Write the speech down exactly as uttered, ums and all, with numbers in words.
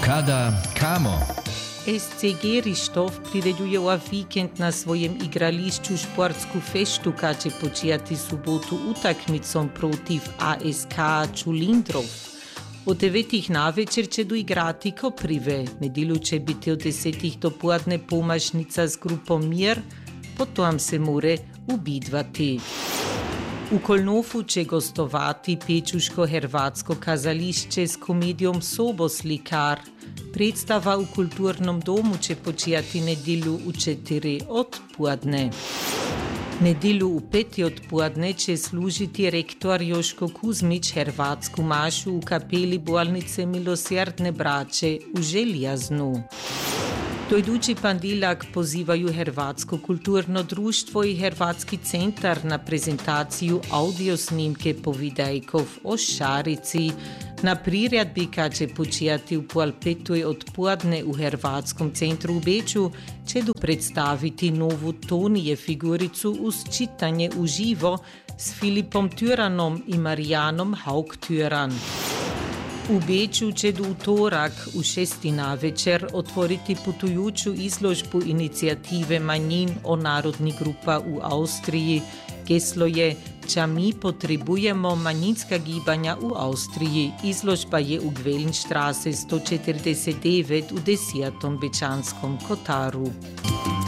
Kada kamo. S C G Rištov priređuje ova vikend na svojem igrališću športsku feštu, kad će počijati subotu utakmicom protiv A S K Čulindrov. Od devetih navečer će doigrati Koprive. Nedjelju će biti od desetih dopoledne pomažnica s grupom Mir, potom se more ubidvati. U Kolnovu će gostovati pečuško-hrvatsko kazališće s komedijom Soboslikar. Predstava u kulturnom domu će počijati nedjelju u četiri odpoledne. Nedjelju u peti odpoledne će služiti rektor Joško Kuzmić hrvatsku mašu u kapeli bolnice Milosrdne braće u Željaznu. Do idući pandilak pozivaju Hrvatsko kulturno društvo i Hrvatski centar na prezentaciju audiosnimke povidajkov o Šarici. Na priredbi, kad će počijati u pol petoj odpoledne u Hrvatskom centru u Beču, će do predstaviti novu Tonije figuricu uz čitanje uživo s Filipom Tyranom i Marijanom Haug-Tyran. U Beču će do utorak u šesti navečer otvoriti putujuću izložbu inicijative manjin o narodni grupa u Austriji. Geslo je "Ča mi potrebujemo manjinska gibanja u Austriji". Izložba je u Gvelnstraße sto četrdeset devet u desetom Bečanskom kotaru.